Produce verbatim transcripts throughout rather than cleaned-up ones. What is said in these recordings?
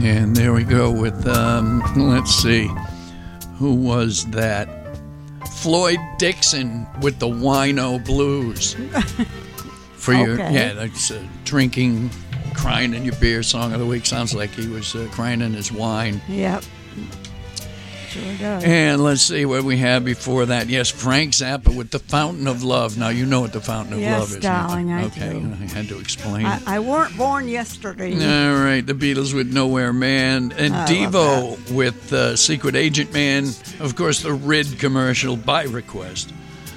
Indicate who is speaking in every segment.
Speaker 1: And there we go with, um, let's see, who was that? Floyd Dixon with the Wino Blues. For your,
Speaker 2: Okay.
Speaker 1: yeah, that's uh, drinking, crying in your beer song of the week. Sounds like he was uh, crying in his wine.
Speaker 2: Yep. Sure does.
Speaker 1: And let's see what we had before that. Yes, Frank Zappa with The Fountain of Love. Now, you know what The Fountain of
Speaker 2: Yes,
Speaker 1: Love is.
Speaker 2: darling, I
Speaker 1: okay,
Speaker 2: do.
Speaker 1: I had to explain.
Speaker 2: I, I weren't born yesterday.
Speaker 1: All right, the Beatles with Nowhere Man. And
Speaker 2: I
Speaker 1: Devo with uh, Secret Agent Man. Of course, the R I D commercial by request.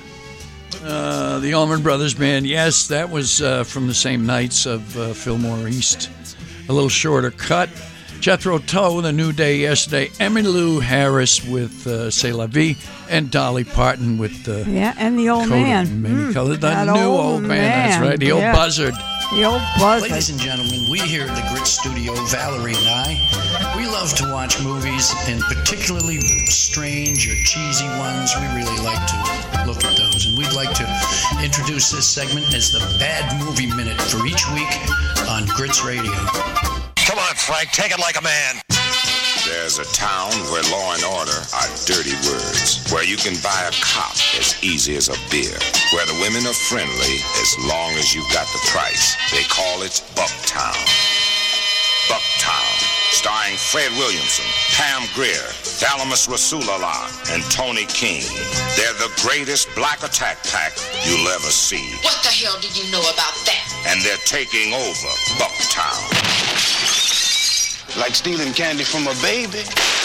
Speaker 1: Uh, the Allman Brothers Band. Yes, that was uh, from the same nights of uh, Fillmore East. A little shorter cut. Jethro Tull with A New Day Yesterday. Emmylou Harris with uh, C'est La Vie. And Dolly Parton with uh,
Speaker 2: Yeah, and the old
Speaker 1: Coat of
Speaker 2: man.
Speaker 1: Many
Speaker 2: Mm,
Speaker 1: Colors. The
Speaker 2: that
Speaker 1: new old man. That's right. The old
Speaker 2: yeah.
Speaker 1: buzzard.
Speaker 2: The old buzzard.
Speaker 3: Ladies and gentlemen, we here at the Grit Studio, Valerie and I, we love to watch movies, and particularly strange or cheesy ones. We really like to look at those, and we'd like to introduce this segment as the Bad Movie Minute for each week on Grits Radio.
Speaker 4: Come on, Frank, take it like a man.
Speaker 5: There's a town where law and order are dirty words, where you can buy a cop as easy as a beer, where the women are friendly as long as you've got the price. They call it Bucktown. Bucktown, starring Fred Williamson, Pam Grier, Thalamus Rasulullah, and Tony King. They're the greatest black attack pack you'll ever see.
Speaker 6: What the hell do you know about that?
Speaker 5: And they're taking over Bucktown.
Speaker 4: Like stealing candy from a baby.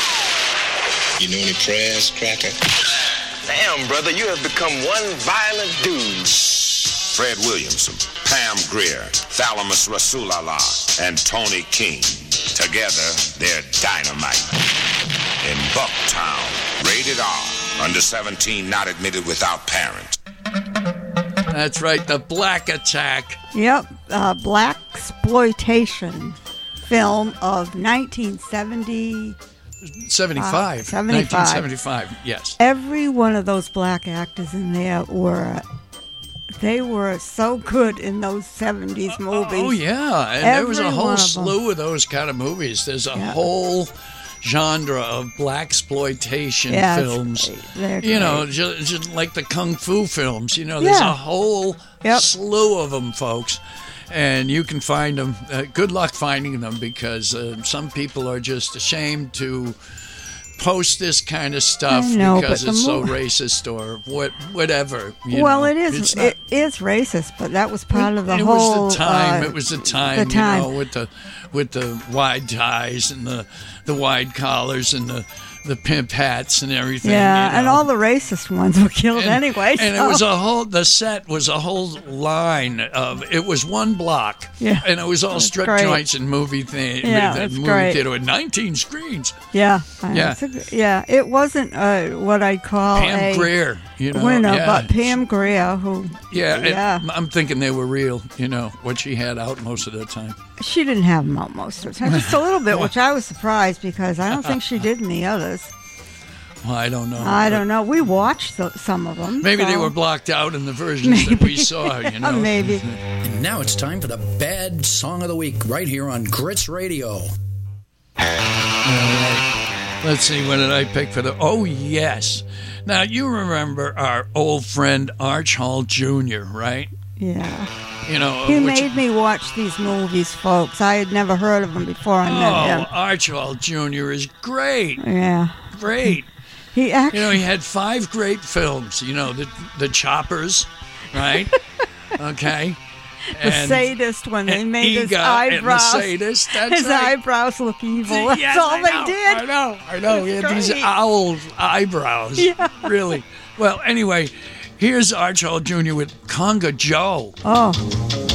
Speaker 7: You know any prayers, Cracker?
Speaker 4: Damn, brother, you have become one violent dude.
Speaker 5: Fred Williamson, Pam Grier, Thalamus Rasulullah, and Tony King. Together, they're dynamite. In Bucktown, rated R, under seventeen, not admitted without parent.
Speaker 1: That's right, the Black Attack.
Speaker 2: Yep, uh, black exploitation film of nineteen seventy.
Speaker 1: seventy-five.
Speaker 2: Uh, seventy-five.
Speaker 1: nineteen seventy-five, yes.
Speaker 2: Every one of those black actors in there were, they were so good in those seventies movies.
Speaker 1: Oh, yeah. And
Speaker 2: Every
Speaker 1: there was a
Speaker 2: one
Speaker 1: whole
Speaker 2: of them.
Speaker 1: slew of those kind of movies. There's a
Speaker 2: Yeah.
Speaker 1: whole genre of black exploitation
Speaker 2: Yeah, it's
Speaker 1: films.
Speaker 2: great. They're
Speaker 1: You know,
Speaker 2: great.
Speaker 1: just, just like the Kung Fu films. You know, there's
Speaker 2: Yeah.
Speaker 1: a whole
Speaker 2: Yep.
Speaker 1: slew of them, folks. And you can find them. Uh, good luck finding them, because uh, some people are just ashamed to post this kind of stuff
Speaker 2: I know,
Speaker 1: because
Speaker 2: but the
Speaker 1: it's so
Speaker 2: mo-
Speaker 1: racist or what, whatever. You
Speaker 2: well,
Speaker 1: know.
Speaker 2: it is.
Speaker 1: It's
Speaker 2: It is racist, but that was part of the
Speaker 1: it
Speaker 2: whole.
Speaker 1: was the time.
Speaker 2: uh,
Speaker 1: it was the time.
Speaker 2: the time.
Speaker 1: You know, with the with the wide ties and the the wide collars and the the pimp hats and everything.
Speaker 2: Yeah,
Speaker 1: you
Speaker 2: and
Speaker 1: know.
Speaker 2: all the racist ones were killed
Speaker 1: And-
Speaker 2: anyway.
Speaker 1: And
Speaker 2: so-
Speaker 1: it was a whole, the set was a whole line of, it was one block.
Speaker 2: Yeah.
Speaker 1: And it was all
Speaker 2: That's
Speaker 1: strip
Speaker 2: great.
Speaker 1: joints and movie thing.
Speaker 2: Yeah,
Speaker 1: the
Speaker 2: that's
Speaker 1: movie
Speaker 2: great.
Speaker 1: theater with nineteen screens.
Speaker 2: Yeah, I-
Speaker 1: Yeah.
Speaker 2: it's a- yeah. It wasn't uh, what I'd call
Speaker 1: Pam
Speaker 2: a
Speaker 1: Grier, you know.
Speaker 2: winner,
Speaker 1: yeah.
Speaker 2: but Pam Grier, who
Speaker 1: Yeah, and
Speaker 2: yeah,
Speaker 1: I'm thinking they were real, you know, what she had out most of the time.
Speaker 2: she didn't have them out most of the time, just a little bit, which I was surprised because I don't think she did in the others.
Speaker 1: Well, I don't know.
Speaker 2: I
Speaker 1: but
Speaker 2: don't know. We watched the, some of them.
Speaker 1: Maybe they
Speaker 2: so-
Speaker 1: were blocked out in the versions that we saw, you know.
Speaker 2: Maybe.
Speaker 3: And now it's time for the Bad Song of the Week right here on Grits Radio.
Speaker 1: Let's see, what did I pick for the... Oh, yes. Now, you remember our old friend Arch Hall Junior, right?
Speaker 2: Yeah.
Speaker 1: You know,
Speaker 2: He
Speaker 1: which-
Speaker 2: made me watch these movies, folks. I had never heard of him before I met
Speaker 1: Oh,
Speaker 2: him.
Speaker 1: Arch Hall Junior is great.
Speaker 2: Yeah.
Speaker 1: Great.
Speaker 2: He actually.
Speaker 1: You know, he had five great films. You know, the the Choppers, right? Okay.
Speaker 2: The sadist when they
Speaker 1: and
Speaker 2: made his
Speaker 1: Ega
Speaker 2: eyebrows.
Speaker 1: And the sadist, that's
Speaker 2: his
Speaker 1: right.
Speaker 2: eyebrows look evil. That's
Speaker 1: Yes,
Speaker 2: all
Speaker 1: I
Speaker 2: they
Speaker 1: know,
Speaker 2: did.
Speaker 1: I know, I know. He had
Speaker 2: It's
Speaker 1: these
Speaker 2: great.
Speaker 1: owl eyebrows.
Speaker 2: Yeah.
Speaker 1: Really. Well, anyway, here's Arch Hall Junior with Conga Joe.
Speaker 2: Oh.